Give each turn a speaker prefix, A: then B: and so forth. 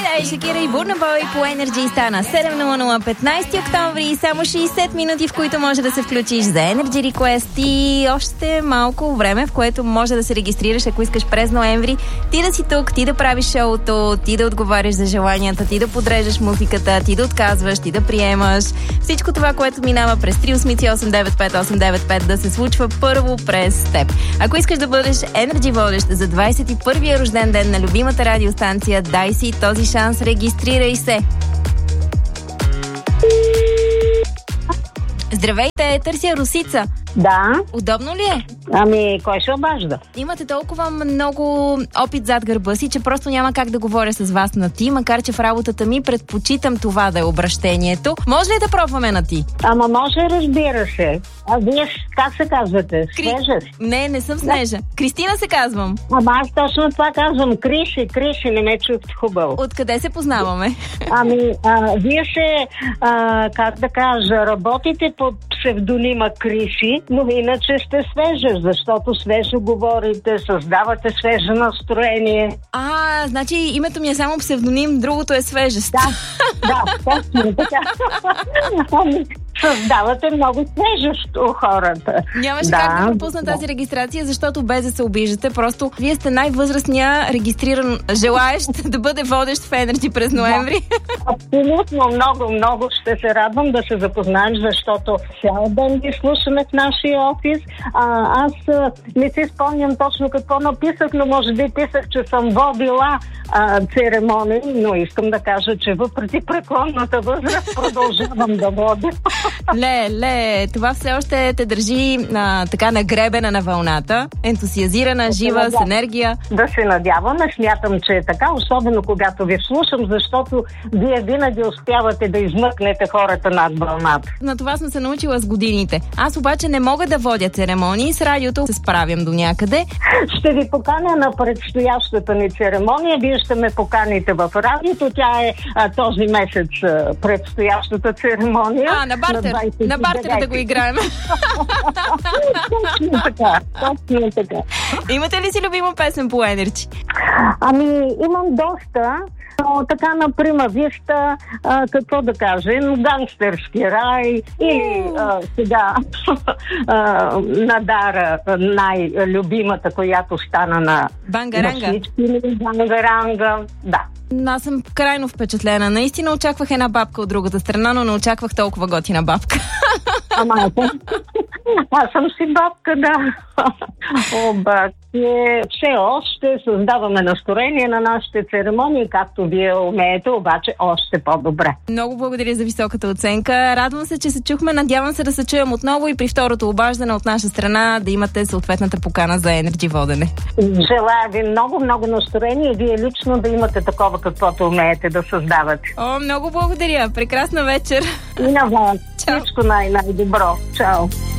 A: Дай, Шакира и Бурна Бой по Energy стана 7:00, 15 октомври, само 60 минути, в които може да се включиш за Energy Request и още малко време, в което може да се регистрираш, ако искаш през ноември, ти да си тук, ти да правиш шоуто, ти да отговаряш за желанията, ти да подреждаш музиката, ти да отказваш, ти да приемаш. Всичко това, което минава през 383-895-895 да се случва първо през теб. Ако искаш да бъдеш Energy водещ за 21-я рожден ден на любимата радиостанция, дай си този шанс, регистрирай се. Здравейте, търся Росица.
B: Да.
A: Удобно ли е?
B: Ами, кой ще обажда?
A: Имате толкова много опит зад гърба си, че просто няма как да говоря с вас на ти, макар че в работата ми предпочитам това да е обращението. Може ли да пробваме на ти?
B: Ама може, разбира се. А вие как се казвате? Снежа?
A: Не съм Снежа. Кристина се казвам.
B: Ама аз точно това казвам. Криши, не ме чухте хубаво.
A: Откъде се познаваме?
B: Ами, вие се, как да кажа, работите под псевдонима Криши, но иначе сте Свежа, защото свежо говорите, създавате свежо настроение.
A: Значи името ми е само псевдоним, другото е Свежест.
B: Да, точно така. Създавате много свежещо у хората.
A: Нямаше как да пропусна тази регистрация, защото без да се обиждате, просто вие сте най-възрастния регистриран желаещ да бъде водещ в Energy през ноември.
B: Абсолютно, много ще се радвам да се запознаем, защото цял ден ги слушаме в нашия офис. Аз не си спомням точно какво написах, но може би писах, че съм водила церемонии, но искам да кажа, че въпреки преклонната възраст продължавам да водя.
A: Това все още те държи така нагребена на вълната, ентусиазирана, жива, с енергия.
B: Да се надяваме, смятам, че е така, особено когато ви слушам, защото вие винаги успявате да измъкнете хората над вълната.
A: На това съм се научила с годините. Аз обаче не мога да водя церемонии, с радиото се справям до някъде.
B: Ще ви поканя на предстоящата ни церемония, вие ще ме поканите в радиото, тя е този месец предстоящата церемония.
A: На бартер да го играем.
B: Точно така.
A: Имате ли си любима песен по Energy?
B: Ами, имам доста. Но така, например, вижте, какво да кажем, Гангстерски рай или сега Надара, най-любимата, която стана на всички. Бангаранга, да.
A: Аз съм крайно впечатлена. Наистина очаквах една бабка от другата страна, но не очаквах толкова готина бабка.
B: Аз съм си бабка, да. Обаче все още създаваме настроение на нашите церемонии, както вие умеете, обаче още по-добре.
A: Много благодаря за високата оценка. Радвам се, че се чухме. Надявам се да се чуем отново и при второто обаждане от наша страна да имате съответната покана за Energy водене.
B: Желая ви много настроение и вие лично да имате такова, каквото умеете да създавате.
A: Много благодаря. Прекрасна вечер.
B: И на вас.
A: Чао.
B: Всичко най-добро. Чао.